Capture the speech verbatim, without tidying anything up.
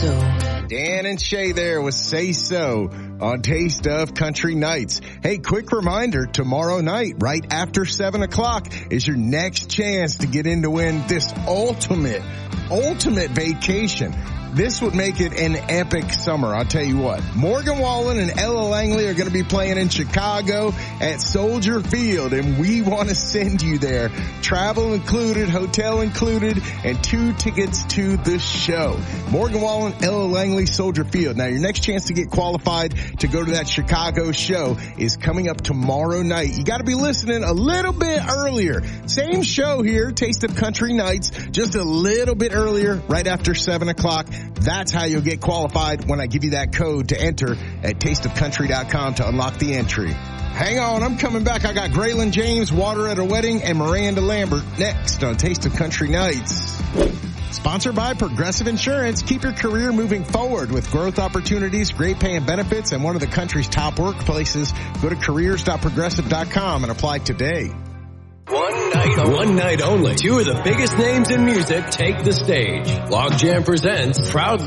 So. Dan and Shay there with Say So on Taste of Country Nights. Hey, quick reminder, tomorrow night, right after seven o'clock, is your next chance to get in to win this ultimate, ultimate vacation. This would make it an epic summer, I'll tell you what. Morgan Wallen and Ella Langley are going to be playing in Chicago at Soldier Field, and we want to send you there. Travel included, hotel included, and two tickets to the show. Morgan Wallen, Ella Langley, Soldier Field. Now, your next chance to get qualified to go to that Chicago show is coming up tomorrow night. You got to be listening a little bit earlier. Same show here, Taste of Country Nights, just a little bit earlier, right after seven o'clock. That's how you'll get qualified when I give you that code to enter at taste of country dot com to unlock the entry. Hang on, I'm coming back. I got Graylin James, Water at a Wedding, and Miranda Lambert next on Taste of Country Nights. Sponsored by Progressive Insurance. Keep your career moving forward with growth opportunities, great pay and benefits, and one of the country's top workplaces. Go to careers dot progressive dot com and apply today. One night only. One night only. Two of the biggest names in music take the stage. Logjam presents proudly